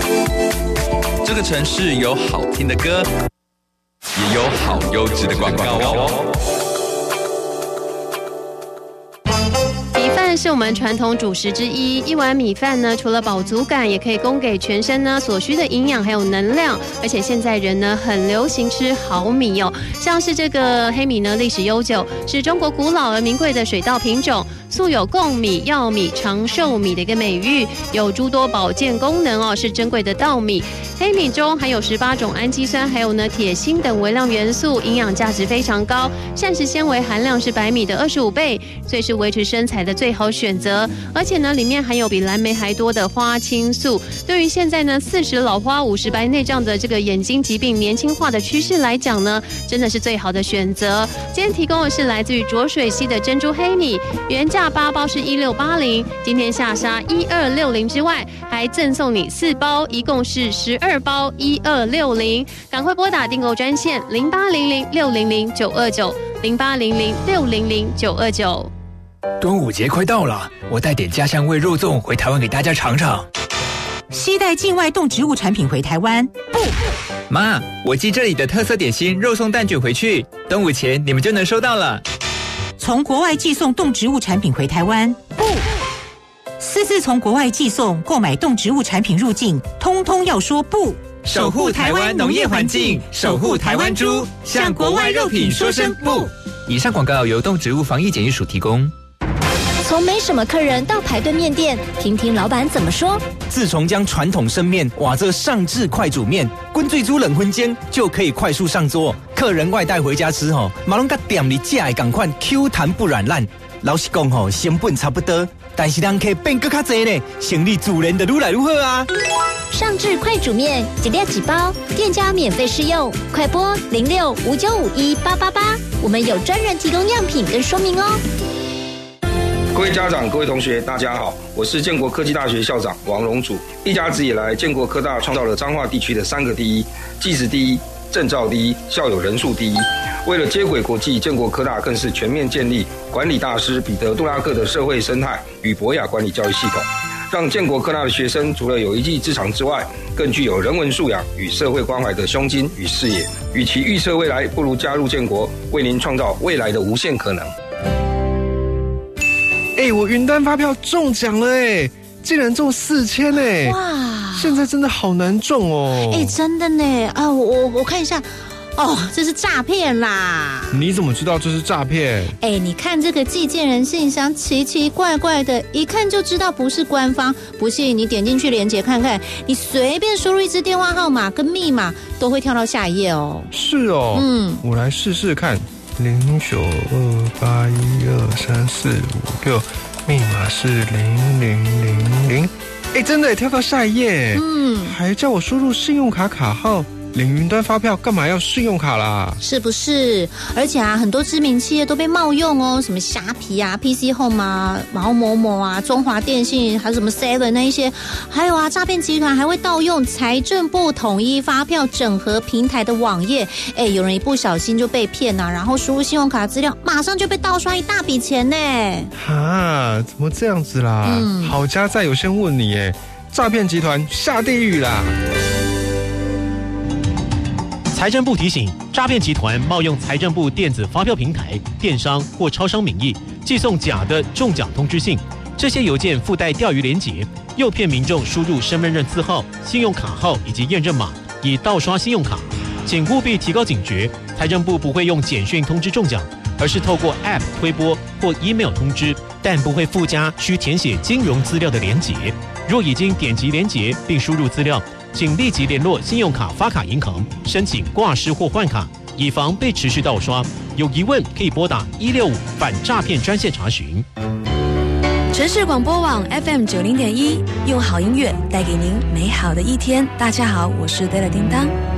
这个城市有好听的歌，也有好优质的广告哦。 米饭是我们传统主食之一，一碗米饭呢，除了饱足感，也可以供给全身呢所需的营养还有能量。而且现在人呢很流行吃好米哦，像是这个黑米呢，历史悠久，是中国古老而名贵的水稻品种。素有贡米、药米、长寿米的一个美誉，有诸多保健功能哦，是珍贵的稻米。黑米中含有18种氨基酸，还有呢铁、锌等微量元素，营养价值非常高。膳食纤维含量是白米的25倍，所以是维持身材的最好选择。而且呢，里面含有比蓝莓还多的花青素，对于现在呢40老花、50白内障的这个眼睛疾病年轻化的趋势来讲呢，真的是最好的选择。今天提供的是来自于浊水溪的珍珠黑米，原价8包是1680，今天下杀1260之外，还赠送你4包，一共是12包1260。赶快拨打订购专线0800-600-929，0800-600-929。 端午节快到了，我带点家乡味肉粽回台湾给大家尝尝。 携带境外动植物产品回台湾，不。 妈，我寄这里的特色点心肉松蛋卷回去，端午前你们就能收到了。 从国外寄送动植物产品回台湾，不。私自从国外寄送、购买动植物产品入境，通通要说不。 守护台湾农业环境，守护台湾猪，向国外肉品说声不。以上广告由动植物防疫检疫署提供。 从没什么客人到排队面店，听听老板怎么说。 自从将传统生面瓦这上至快煮面，滚最煮冷荤煎就可以快速上桌。客人外带回家吃吼，马龙甲店里寄来赶快 Q 弹不软烂。老实讲吼，成本差不多，但是人客变更较多呢，生意自然就愈来愈好啊。 上至快煮面，几粒几包，店家免费试用，快拨0659518888，我们有专人提供样品跟说明哦。 各位家长、各位同学，大家好，我是建国科技大学校长王荣祖。一甲子以来，建国科大创造了彰化地区的3个第一：技职第一、证照第一、校友人数第一。为了接轨国际，建国科大更是全面建立管理大师彼得·杜拉克的社会生态与博雅管理教育系统，让建国科大的学生除了有一技之长之外，更具有人文素养与社会关怀的胸襟与视野。与其预测未来，不如加入建国，为您创造未来的无限可能。 我云端发票中奖了竟然中4000 哇！ 现在真的好难中哦。 真的呢啊！我看一下，这是诈骗啦！ 你怎么知道这是诈骗？ 你看这个寄件人信箱奇奇怪怪的，一看就知道不是官方。不信你点进去连结看看，你随便输入一支电话号码跟密码，都会跳到下一页哦。 是哦，我来试试看。0928123456，密码是0000。真的跳到下一页。还叫我输入信用卡卡号。领云端发票干嘛要信用卡啦？ 是不是？而且很多知名企业都被冒用哦，什么虾皮啊、PC Home 啊、毛某某啊、中华电信，还有什么 Seven 那一些，还有诈骗集团还会盗用财政部统一发票整合平台的网页。有人一不小心就被骗啊，然后输入信用卡资料，马上就被盗刷一大笔钱呢。 怎么这样子啦？好家在有先问你诈骗集团下地狱啦！ 财政部提醒：诈骗集团冒用财政部电子发票平台、电商或超商名义，寄送假的中奖通知信。这些邮件附带钓鱼连结，诱骗民众输入身份证字号、信用卡号以及验证码，以盗刷信用卡。请务必提高警觉。财政部不会用简讯通知中奖，而是透过 App 推播或 Email 通知，但不会附加需填写金融资料的连结。若已经点击连结并输入资料，请立即联络信用卡发卡银行申请挂失或换卡，以防被持续盗刷。有疑问可以拨打165反诈骗专线查询。 城市广播网 FM 90.1，用好音乐带给您美好的一天。大家好，我是戴了叮当。